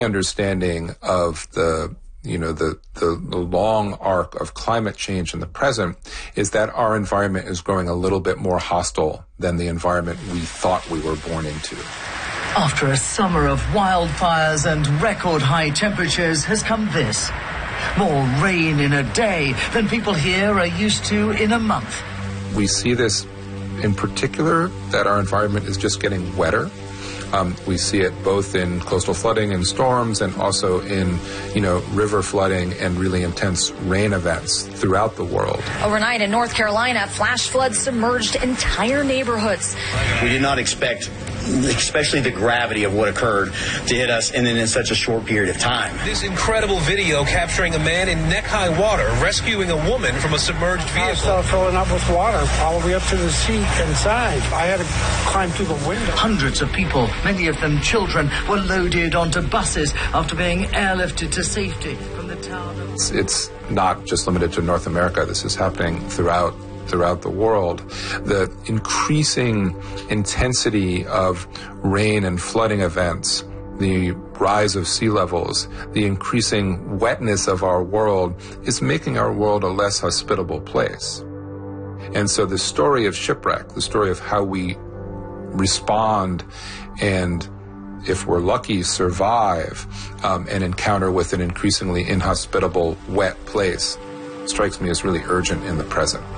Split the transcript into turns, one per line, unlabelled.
understanding of the long arc of climate change in the present is that our environment is growing a little bit more hostile than the environment we thought we were born into.
After a summer of wildfires and record high temperatures has come this. More rain in a day than people here are used to in a month.
We see this in particular, that our environment is just getting wetter. We see it both in coastal flooding and storms, and also in, river flooding and really intense rain events throughout the world.
Overnight in North Carolina, flash floods submerged entire neighborhoods.
We did not expect, especially the gravity of what occurred, to hit us and then in such a short period of time.
This incredible video capturing a man in neck-high water rescuing a woman from a submerged vehicle.
I started filling up with water all the way up to the seat inside. I had to climb through the window.
Hundreds of people, many of them children, were loaded onto buses after being airlifted to safety from the town of...
It's not just limited to North America. This is happening throughout the world. The increasing intensity of rain and flooding events, the rise of sea levels, the increasing wetness of our world is making our world a less hospitable place. And so the story of shipwreck, the story of how we respond and, if we're lucky, survive an encounter with an increasingly inhospitable, wet place, strikes me as really urgent in the present.